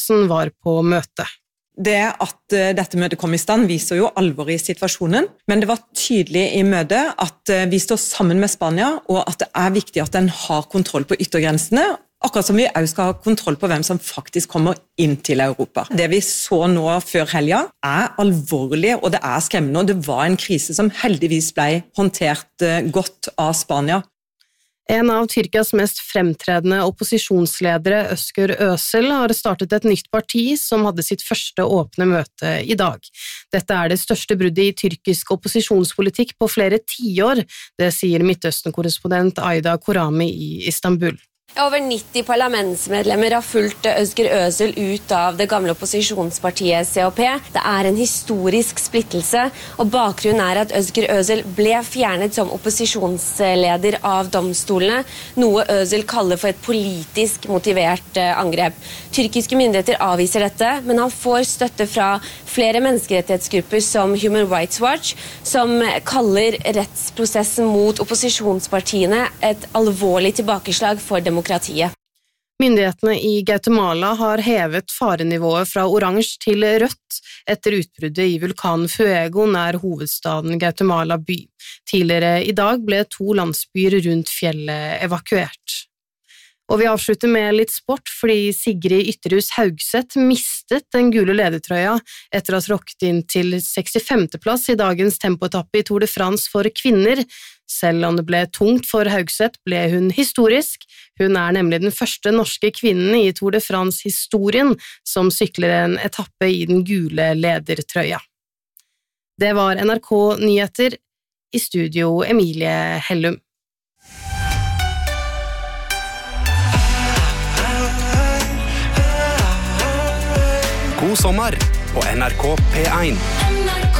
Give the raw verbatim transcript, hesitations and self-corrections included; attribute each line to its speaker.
Speaker 1: som var på møtet.
Speaker 2: Det at dette møtet kom i stand viser jo alvoret i situasjonen, men det var tydelig i møtet at vi står sammen med Spania, og at det er viktig at den har kontroll på yttergrensene, akkurat som vi også skal ha kontroll på hvem som faktisk kommer inn til Europa. Det vi så nå før helga er alvorlig, og det er skremmende, og det var en krise som heldigvis ble håndtert godt av Spania.
Speaker 1: En av Tyrkias mest fremtredende opposisjonsledere, Özgür Özel, har startet et nytt parti som hadde sitt første åpne møte i dag. Dette er det største bruddet i tyrkisk opposisjonspolitikk på flere tiår, det sier Midtøsten-korrespondent Ayda Korami i Istanbul.
Speaker 3: Over nitti parlamentsmedlemmer har fulgt Özgür Özel ut av det gamle opposisjonspartiet C H P. Det er en historisk splittelse, og bakgrunnen er at Özgür Özel ble fjernet som opposisjonsleder av domstolene, noe Özel kaller for et politisk motivert angrep. Tyrkiske myndigheter avviser dette, men han får støtte fra flere menneskerettighetsgrupper som Human Rights Watch, som kaller rettsprosessen mot opposisjonspartiene et alvorlig tilbakeslag for demokratiet.
Speaker 1: Myndighetene i Guatemala har hevet farenivået fra oransje til rødt etter utbruddet i vulkanen Fuego nær hovedstaden Guatemala by. Tidligere i dag ble to landsbyer rundt fjellet evakuert. Og vi avslutter med litt sport, fordi Sigrid Ytterhus Haugseth mistet den gule ledertrøya etter å ha tråkket inn til sekstifemte plass i dagens tempoetappe i Tour de France for kvinner. Selv om det ble tungt for Haugseth, ble hun historisk. Hun er nemlig den første norske kvinnen i Tour de France-historien som sykler en etappe i den gule ledertrøya. Det var N R K Nyheter, i studio Emilie Hellum.
Speaker 4: God sommer på N R K P en.